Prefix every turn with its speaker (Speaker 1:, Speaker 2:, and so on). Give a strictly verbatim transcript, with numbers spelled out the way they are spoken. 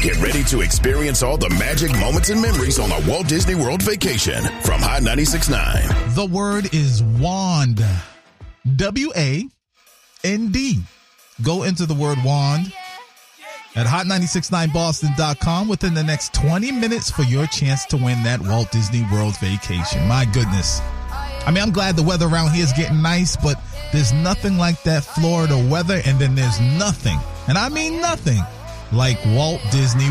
Speaker 1: Get ready to experience all the magic moments and memories on a Walt Disney World vacation from Hot ninety-six point nine.
Speaker 2: The word is wand. W A N D. Go into the word wand at hot nine six nine boston dot com within the next twenty minutes for your chance to win that Walt Disney World vacation. My goodness. I mean, I'm glad the weather around here is getting nice, but there's nothing like that Florida weather, and then there's nothing, and I mean nothing, like Walt Disney